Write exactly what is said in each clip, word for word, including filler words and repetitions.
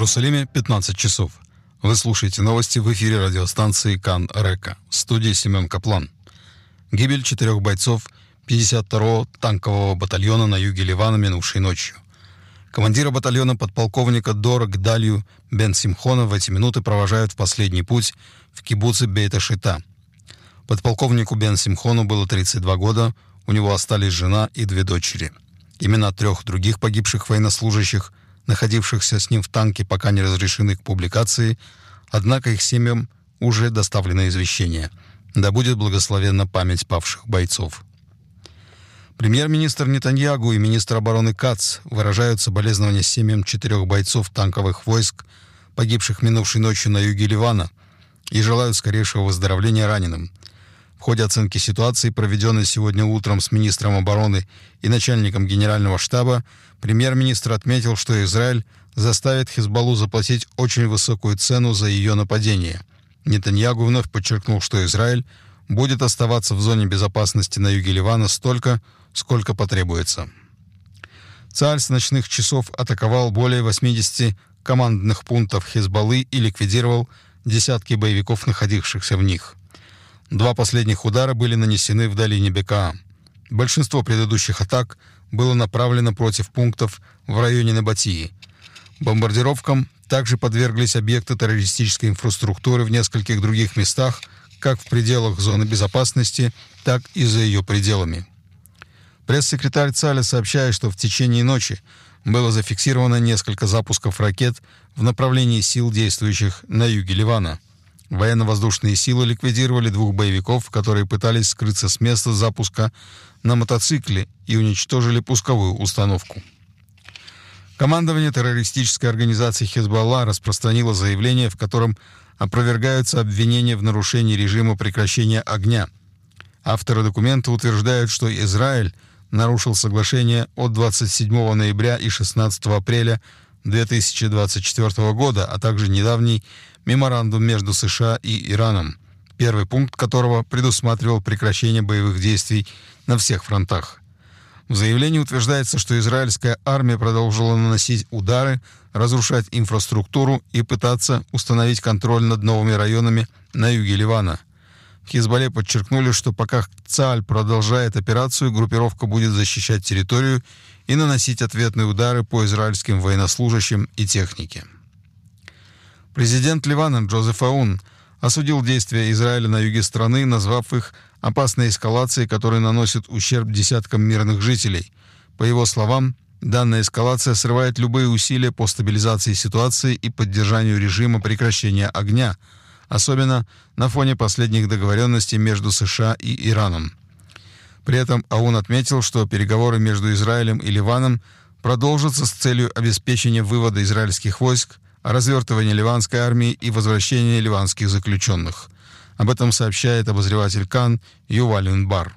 Иерусалиме пятнадцать часов. Вы слушаете новости в эфире радиостанции Кан Река. В студии Семен Каплан. Гибель четырех бойцов пятьдесят второго танкового батальона на юге Ливана минувшей ночью. Командира батальона подполковника Дора Гдалью Бен Симхона в эти минуты провожают в последний путь в кибуце Бейт-Ашита. Подполковнику Бен Симхону было тридцать два года, у него остались жена и две дочери. Имена трех других погибших военнослужащих, находившихся с ним в танке, пока не разрешены к публикации, однако их семьям уже доставлено извещение. Да будет благословенна память павших бойцов. Премьер-министр Нетаньягу и министр обороны Кац выражают соболезнования семьям четырех бойцов танковых войск, погибших минувшей ночью на юге Ливана, и желают скорейшего выздоровления раненым. В ходе оценки ситуации, проведенной сегодня утром с министром обороны и начальником генерального штаба, премьер-министр отметил, что Израиль заставит Хизбаллу заплатить очень высокую цену за ее нападение. Нетаньягу вновь подчеркнул, что Израиль будет оставаться в зоне безопасности на юге Ливана столько, сколько потребуется. Цааль с ночных часов атаковал более восьмидесяти командных пунктов Хизбаллы и ликвидировал десятки боевиков, находившихся в них. Два последних удара были нанесены в долине Бекаа. Большинство предыдущих атак было направлено против пунктов в районе Набатии. Бомбардировкам также подверглись объекты террористической инфраструктуры в нескольких других местах, как в пределах зоны безопасности, так и за ее пределами. Пресс-секретарь Цааля сообщает, что в течение ночи было зафиксировано несколько запусков ракет в направлении сил, действующих на юге Ливана. Военно-воздушные силы ликвидировали двух боевиков, которые пытались скрыться с места запуска на мотоцикле и уничтожили пусковую установку. Командование террористической организации Хизбалла распространило заявление, в котором опровергаются обвинения в нарушении режима прекращения огня. Авторы документа утверждают, что Израиль нарушил соглашение от двадцать седьмого ноября и шестнадцатого апреля две тысячи двадцать четвёртого года, а также недавний меморандум между США и Ираном, первый пункт которого предусматривал прекращение боевых действий на всех фронтах. В заявлении утверждается, что израильская армия продолжила наносить удары, разрушать инфраструктуру и пытаться установить контроль над новыми районами на юге Ливана. В Хизбалле подчеркнули, что пока Цааль продолжает операцию, группировка будет защищать территорию и наносить ответные удары по израильским военнослужащим и технике. Президент Ливана Джозеф Аун осудил действия Израиля на юге страны, назвав их опасной эскалацией, которая наносит ущерб десяткам мирных жителей. По его словам, данная эскалация срывает любые усилия по стабилизации ситуации и поддержанию режима прекращения огня, особенно на фоне последних договоренностей между США и Ираном. При этом Аун отметил, что переговоры между Израилем и Ливаном продолжатся с целью обеспечения вывода израильских войск, развертывания ливанской армии и возвращения ливанских заключенных. Об этом сообщает обозреватель Кан Юваль Унбар.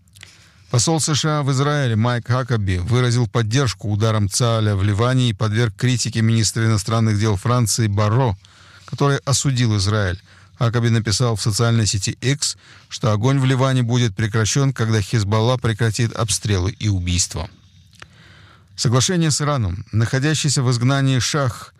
Посол США в Израиле Майк Хакаби выразил поддержку ударам Цааля в Ливане и подверг критике министра иностранных дел Франции Барро, который осудил Израиль. Хакаби написал в социальной сети X, что огонь в Ливане будет прекращен, когда Хизбалла прекратит обстрелы и убийства. Соглашение с Ираном. Находящийся в изгнании Шах,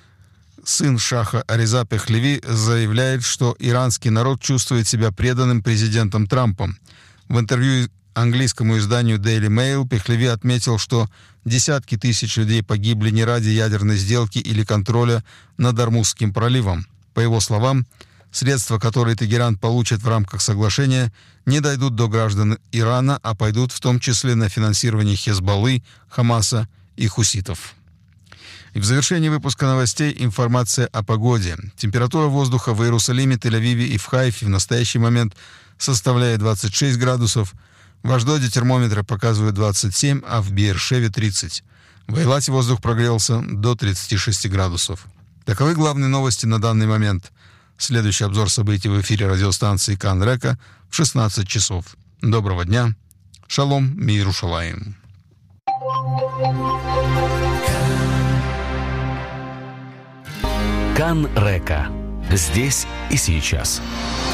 сын Шаха Ариза Пехлеви, заявляет, что иранский народ чувствует себя преданным президентом Трампом. В интервью английскому изданию Daily Mail Пехлеви отметил, что десятки тысяч людей погибли не ради ядерной сделки или контроля над Ормузским проливом. По его словам, средства, которые Тегеран получит в рамках соглашения, не дойдут до граждан Ирана, а пойдут в том числе на финансирование Хизбаллы, Хамаса и хуситов. И в завершении выпуска новостей информация о погоде. Температура воздуха в Иерусалиме, Тель-Авиве и в Хайфе в настоящий момент составляет двадцать шесть градусов. В Ашдоде термометры показывают двадцать семь, а в Беэр-Шеве тридцать. В Эйлате воздух прогрелся до тридцати шести градусов. Таковы главные новости на данный момент. Следующий обзор событий в эфире радиостанции Кан Река в шестнадцать часов. Доброго дня. Шалом, Миерушалаим. Кан Река. Здесь и сейчас.